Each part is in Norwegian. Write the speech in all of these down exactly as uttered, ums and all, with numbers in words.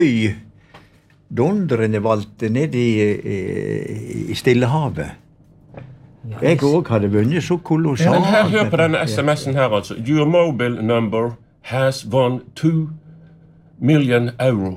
øy dondrende valgte nede i, i, i Stillehavet. Jeg også hadde vunnet så kolossalt. Men her, hør på denne sms'en her altså. Your mobile number has won two million euro.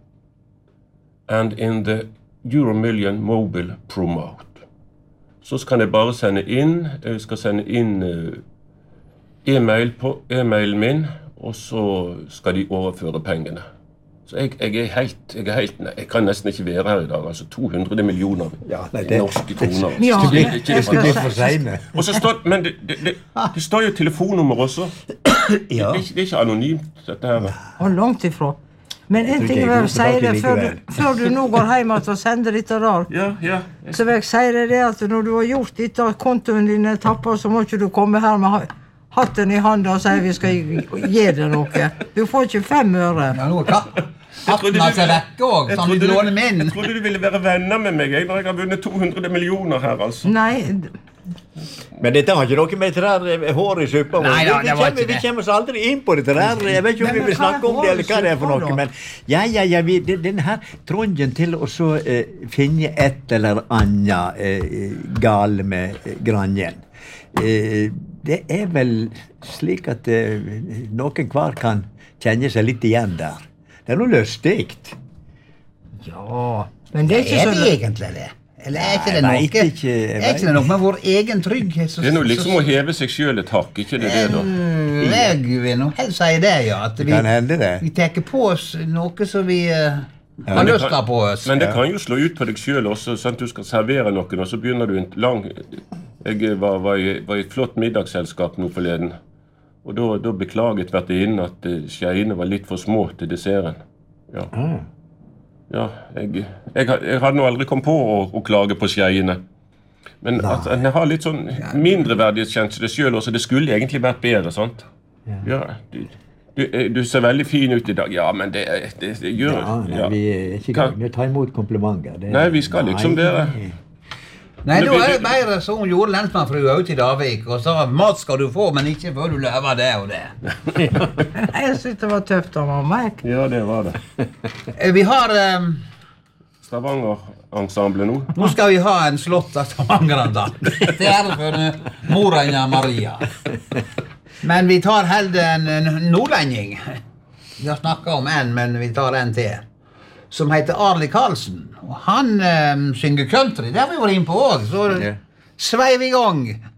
And in the Euro Million Mobile Promote. Så kan jeg bare sende inn, jeg skal sende inn uh, e-mail på e-mailen min, og så skal de overføre pengene. Så jeg, jeg er helt, jeg er helt, jeg kan nesten ikke være her i dag, altså to hundre millioner ja, nei, det, norske kroner. Ja, det, det, det, det skal bli for sene. Og så står, men det, det, det, det står jo telefonnummer også. Ja. Det, det, er ikke, det er ikke anonymt, dette her. Og langt ifra. Men en ting jeg vil si det, før du, før du nå går hjem og sender dette der, ja, ja. så vil jeg si det at når du har gjort dette, kontoen din er tappet, så må ikke du komme her med hatten i handen og si vi skal gi deg noe. Du får ikke fem øre. Ja, nå kan hatten har seg vekke også, som du låner min. Jeg trodde du ville være venner med meg, jeg, når jeg har vunnet to hundre millioner her, altså. Nei. Men dette har ikke noe med det der hår i suppa. Nei, ja, det var ikke det. Vi kommer oss aldri inn på det der. Jeg vet ikke om vi vil snakke om det, eller hva det er for noe. Men ja, ja, ja, vi, denne her tråden til å så eh, finne et eller annet eh, gale med eh, granjen. Eh, det er vel slik at eh, noen hver kan kjenne seg litt igjen der. Det er noe løstigt. Ja, men det er ikke er så... det egentlig det? Eller er ikke det noe? Nei, ikke, er ikke det noe med vår egen trygghet? Så, det er noe liksom å heve seg selv et hakk, ikke det det da? Jeg vil nå helst si det, ja. At vi, kan hende det. Vi teker på oss noe som vi uh, Ja, har lyst på oss. Men det kan jo slå ut på deg selv også, sånn at du skal servere noen, og så begynner du en lang... Jeg var, var, i, var i et flott middagsselskap nå forleden, og da, da beklaget vertinnen at skjeiene var litt for små til desserten. Ja. Ah. Ja, jeg, jeg, jeg hadde nå aldri kommet på å, å klage på skjeiene. Men at jeg har litt sånn mindreverdighetskjensle selv også, det skulle egentlig vært bedre, sant? Ja, ja du, du, du ser veldig fin ut i dag. Ja, men det, det, det gjør... Ja, nei, ja. vi er ikke gang med å ta imot komplimenter. Det, nei, vi skal liksom være... Nei, da er det bare så hun gjorde lensmannfrua ut i Davik, og sa, mat skal du få, men ikke før du løver det og det. Jeg synes det var tøft av meg. Ja, det var det. Vi har... Um, Stavanger-ensemble nå. Nå skal vi ha en slott av Stavanger-ensemble. Det er det for Morena Maria. Men vi tar heller en, en nordlending. Vi har snakket om en, men vi tar en til. Som heter Arli Karlsen. Og han um, synger country. Det har vi vært inn på også. Så sveiv i gang.